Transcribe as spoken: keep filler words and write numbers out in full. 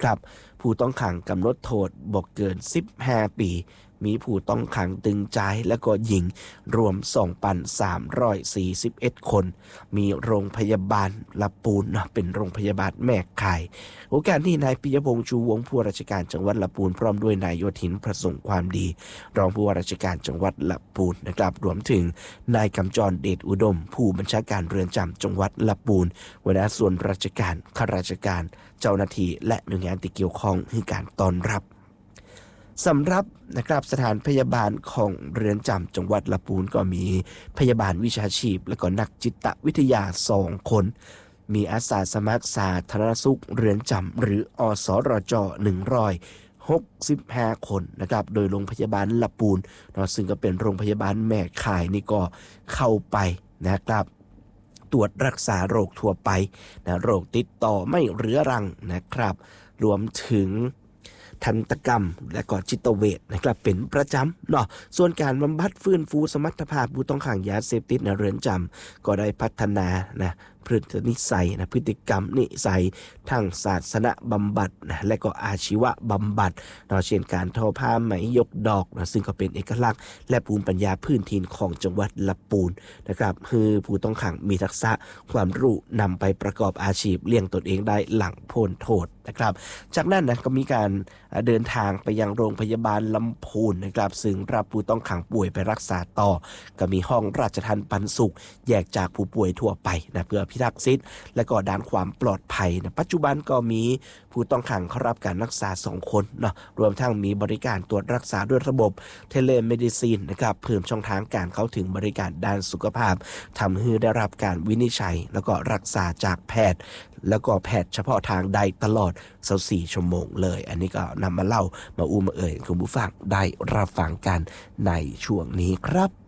นะครับผู้ต้องขังกำหนดโทษบ่เกินสิบห้าปีมีผู้ต้องขังตึงใจและก็หญิงรวม สองพันสามร้อยสี่สิบเอ็ด คนมีโรงพยาบาลละปูนเนาะเป็นโรงพยาบาลแม่ข่ายโอกาสนี้นายปิยพงษ์ชูวงศ์ผู้ว่าราชการจังหวัดละปูนพร้อมด้วยนายโยธินประสงค์ความดีรองผู้ว่าราชการจังหวัดละปูนนะครับรวมถึงนายกำจรเดชอุดมผู้บัญชาการเรือนจำจังหวัดละปูนหัวหน้าส่วนราชการข้าราชการเจ้าหน้าที่และหน่วยงานที่เกี่ยวข้องให้การต้อนรับสำหรับนะครับสถานพยาบาลของเรือนจำจังหวัดละปูนก็มีพยาบาลวิชาชีพและก็นักจิตวิทยาสองคนมีอาสาสมัครสาธารณสุขเรือนจำหรืออสรจหนึ่งร้อยหกสิบห้าคนนะครับโดยโรงพยาบาลละปูนเนาะซึ่งก็เป็นโรงพยาบาลแม่ข่ายนี่ก็เข้าไปนะครับตรวจรักษาโรคทั่วไปนะโรคติดต่อไม่เรื้อรังนะครับรวมถึงทันตกรรมและก็จิตเวชนะครับเป็นประจำเนาะส่วนการบำบัดฟื้นฟูสมรรถภาพผู้ต้องขังยาเสพติดในเรือนจำก็ได้พัฒนานะพฤตินิสัยนะพฤติกรรมนิสัยทางศาสนบำบัดนะและก็อาชีวบำบัดเนาะเช่นการทอผ้าไหมยกดอกนะซึ่งก็เป็นเอกลักษณ์และภูมิปัญญาพื้นถิ่นของจังหวัดละปูนนะครับคือผู้ต้องขังมีทักษะความรู้นำไปประกอบอาชีพเลี้ยงตนเองได้หลังพ้นโทษนะครับจากนั้นนะก็มีการเดินทางไปยังโรงพยาบาลลำพูนนะครับซึ่งรับผู้ต้องขังป่วยไปรักษาต่อก็มีห้องราชทัณฑ์ปันสุขแยกจากผู้ป่วยทั่วไปนะเพื่อพิทักษ์สิทธิ์และก็ด้านความปลอดภัยนะปัจจุบันก็มีผู้ต้องขังเข้ารับการรักษาสองคนเนาะรวมทั้งมีบริการตรวจรักษาด้วยระบบเทเลเมดิซินนะครับเพิ่มช่องทางการเข้าถึงบริการด้านสุขภาพทำให้ได้รับการวินิจฉัยแล้วก็รักษาจากแพทย์แล้วก็แพทย์เฉพาะทางได้ตลอดยี่สิบสี่ชั่วโมงเลยอันนี้ก็นำมาเล่ามาอู้มาเอ่ยคุณผู้ฟังได้รับฟังกันในช่วงนี้ครับ